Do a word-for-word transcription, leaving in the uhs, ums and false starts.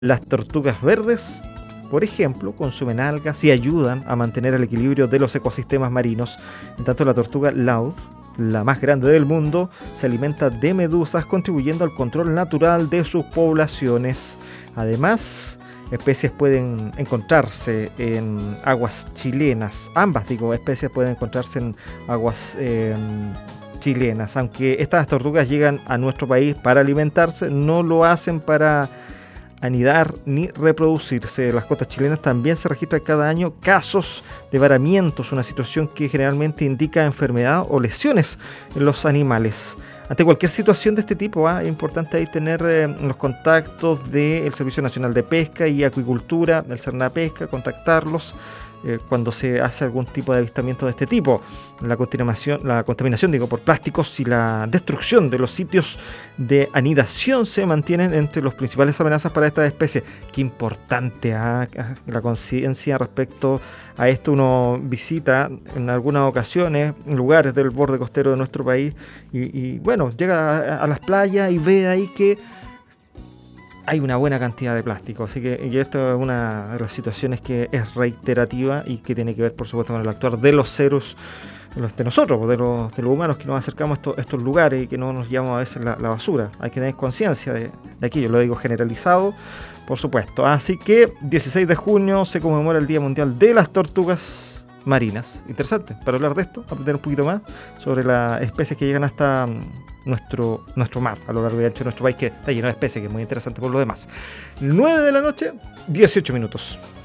Las tortugas verdes, por ejemplo, consumen algas y ayudan a mantener el equilibrio de los ecosistemas marinos. En tanto, la tortuga laúd, la más grande del mundo, se alimenta de medusas, contribuyendo al control natural de sus poblaciones. Además, especies pueden encontrarse en aguas chilenas. Ambas, digo, especies pueden encontrarse en aguas eh, chilenas. Aunque estas tortugas llegan a nuestro país para alimentarse, no lo hacen para anidar ni reproducirse. En las costas chilenas también se registran cada año casos de varamientos, una situación que generalmente indica enfermedad o lesiones en los animales. Ante cualquier situación de este tipo, ¿eh? es importante ahí tener eh, los contactos del Servicio Nacional de Pesca y Acuicultura, del Cernapesca, contactarlos eh, cuando se hace algún tipo de avistamiento de este tipo. La contaminación, la contaminación digo, por plásticos y la destrucción de los sitios de anidación se mantienen entre las principales amenazas para estas especies. Qué importante ¿eh? la conciencia respecto a esto. Uno visita en algunas ocasiones lugares del borde costero de nuestro país y, y bueno, llega a, a las playas y ve ahí que hay una buena cantidad de plástico. Así que y esto es una de las situaciones que es reiterativa y que tiene que ver, por supuesto, con el actuar de los seres, de nosotros, de los, de los humanos que nos acercamos a estos, estos lugares y que no nos llevamos a veces la, la basura. Hay que tener conciencia de, de aquello, lo digo generalizado, por supuesto. Así que dieciséis de junio se conmemora el Día Mundial de las Tortugas Marinas. Interesante, para hablar de esto, aprender un poquito más sobre las especies que llegan hasta nuestro, nuestro mar, a lo largo y ancho de nuestro país, que está lleno de especies, que es muy interesante por lo demás. nueve de la noche, dieciocho minutos.